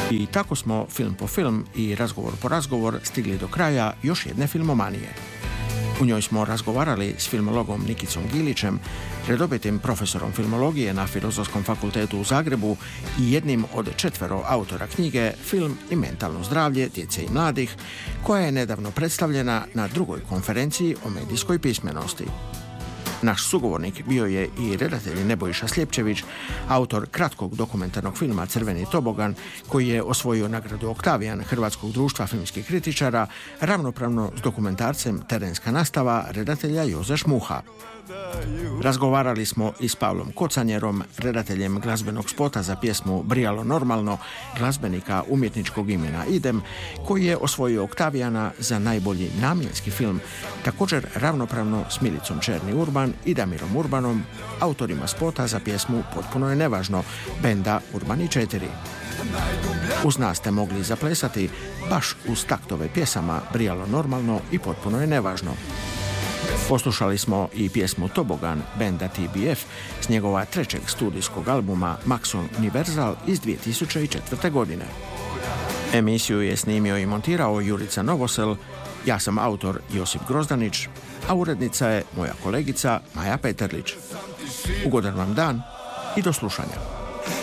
I tako smo film po film i razgovor po razgovor stigli do kraja još jedne filmomanije. U njoj smo razgovarali s filmologom Nikicom Gilićem, redobitim profesorom filmologije na Filozofskom fakultetu u Zagrebu i jednim od 4 autora knjige Film i mentalno zdravlje djece i mladih, koja je nedavno predstavljena na 2. konferenciji o medijskoj pismenosti. Naš sugovornik bio je i redatelj Nebojša Sljepčević, autor kratkog dokumentarnog filma Crveni tobogan, koji je osvojio nagradu Oktavijan Hrvatskog društva filmskih kritičara, ravnopravno s dokumentarcem Terenska nastava redatelja Joze Šmuha. Razgovarali smo i s Pavlom Kocanjerom, redateljem glazbenog spota za pjesmu Brijalo normalno, glazbenika umjetničkog imena Idem, koji je osvojio Oktavijana za najbolji namjenski film, također ravnopravno s Milicom Černi-Urban i Damirom Urbanom, autorima spota za pjesmu Potpuno je nevažno, benda Urbani 4. Uz nas ste mogli zaplesati baš uz taktove pjesama Brijalo normalno i Potpuno je nevažno. Poslušali smo i pjesmu Tobogan benda TBF s njegova 3. studijskog albuma Maxon Universal iz 2004. godine. Emisiju je snimio i montirao Jurica Novosel, ja sam autor Josip Grozdanić, a urednica je moja kolegica Maja Peterlić. Ugodan vam dan i do slušanja.